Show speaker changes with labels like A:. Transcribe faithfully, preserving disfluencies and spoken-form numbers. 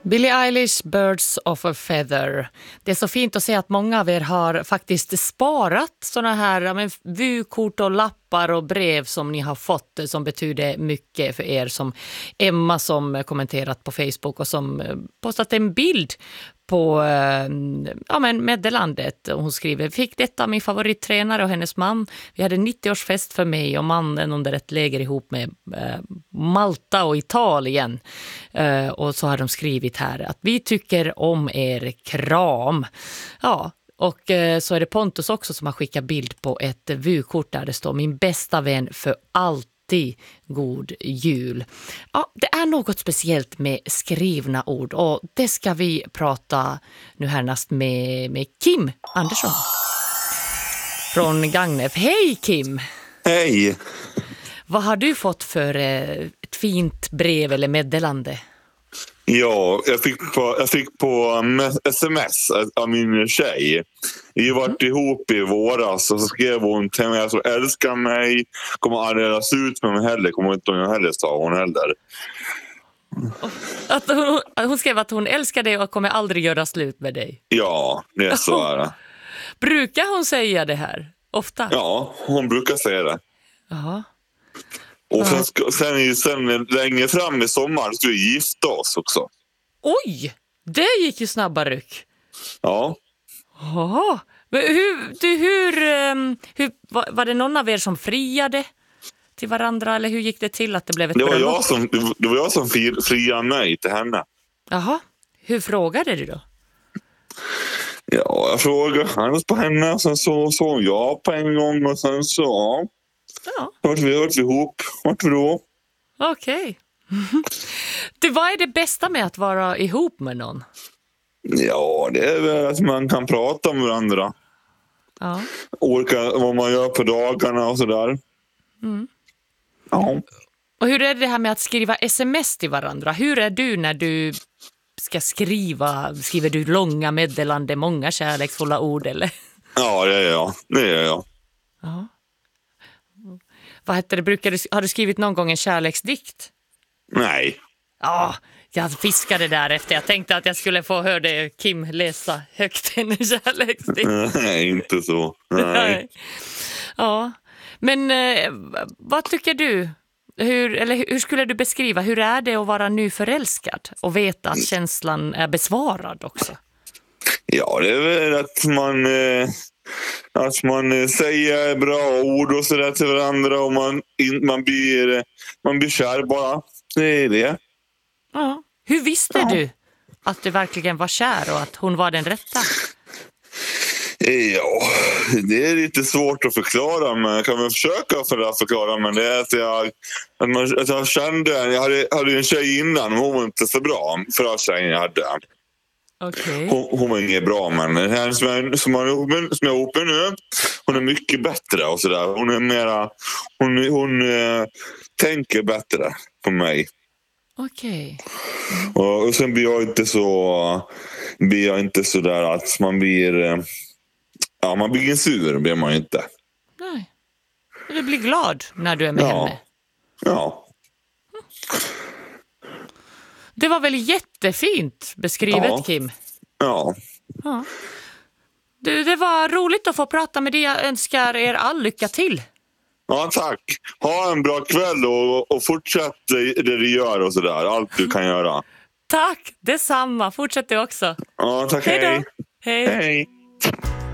A: Billie Eilish, Birds of a Feather. Det är så fint att se att många av er har faktiskt sparat såna här ja, men, vykort och lappar och brev som ni har fått som betyder mycket för er. Som Emma som kommenterat på Facebook och som postat en bild på ja, men meddelandet. Hon skriver, fick detta av min favorittränare och hennes man. Vi hade nittioårsfest för mig och mannen under ett läger ihop med eh, Malta och Italien. Eh, och så har de skrivit här att vi tycker om er, kram. Ja, och eh, så är det Pontus också som har skickat bild på ett vykort där det står min bästa vän för allt. God jul. Ja, det är något speciellt med skrivna ord och det ska vi prata nu härnäst med, med Kim Andersson från Gagnef. Hej Kim!
B: Hej!
A: Vad har du fått för eh, ett fint brev eller meddelande?
B: Ja, jag fick på, jag fick på sms av min tjej. Vi har varit mm. ihop i våras och så skrev hon till mig att hon älskar mig, kommer aldrig göra slut med mig heller, kommer inte hon heller sa hon heller.
A: Att hon, hon skrev att hon älskar dig och kommer aldrig göra slut med dig.
B: Ja, det är så är det.
A: Brukar hon säga det här ofta?
B: Ja, hon brukar säga det.
A: Jaha.
B: Och sen, sen, sen längre fram i sommar ska vi gifta oss också.
A: Oj, det gick ju snabba ryck.
B: Ja.
A: Jaha, men hur, du, hur, hur var, var det någon av er som friade till varandra eller hur gick det till att det blev ett
B: det var
A: bröllop?
B: jag som Det var jag som friade mig till henne.
A: Jaha, hur frågade du då?
B: Ja, jag frågade hans på henne och sen så så jag på en gång och sen så ja.
A: Ja.
B: Vart vi varit ihop, vart vi då?
A: Okej. Du, vad är det bästa med att vara ihop med någon?
B: Ja, det är väl att man kan prata med varandra.
A: Ja.
B: Olika vad man gör på dagarna och sådär.
A: Mm.
B: Ja.
A: Och hur är det här med att skriva sms till varandra? Hur är du när du ska skriva? Skriver du långa meddelande, många kärleksfulla ord eller?
B: Ja, det är jag. Det är jag.
A: Ja. Vad heter det? Brukar du, har du skrivit någon gång en kärleksdikt?
B: Nej.
A: Ja, jag fiskade där efter. Jag tänkte att jag skulle få höra det Kim läsa högt en kärleksdikt.
B: Nej, inte så. Nej.
A: Ja, men eh, vad tycker du? Hur, eller hur skulle du beskriva? Hur är det att vara nyförälskad och veta att känslan är besvarad också? Ja,
B: det är väl att man... Eh... Att man säger bra ord och sådär till varandra och man, man, blir, man blir kär bara. Det är det.
A: Ja. Hur visste ja. du att du verkligen var kär och att hon var den rätta?
B: Ja, det är lite svårt att förklara, men jag kan väl försöka för att förklara. Men det är att jag, att man, att jag kände, jag hade, hade en tjej innan, hon var inte så bra för att tjejen jag hade.
A: Okay.
B: Hon, hon var inget bra, men den här som jag, som jag, som jag är uppe nu, hon är mycket bättre och sådär. Hon är mera, hon, hon äh, tänker bättre på mig.
A: Okej.
B: Okay. Mm. Och, och sen blir jag inte så, blir jag inte så där att man blir, äh, ja man blir sur, blir man inte.
A: Nej. Du blir glad när du är med
B: ja.
A: henne.
B: Ja.
A: Mm. Det var väl jättefint beskrivet,
B: ja.
A: Kim?
B: Ja.
A: ja. Du, det var roligt att få prata med dig. Jag önskar er all lycka till.
B: Ja, tack. Ha en bra kväll och, och fortsätt det du gör och sådär. Allt du kan göra.
A: Tack, detsamma. Fortsätt du också.
B: Ja, tack. Hej.
A: Hej.
B: Hej.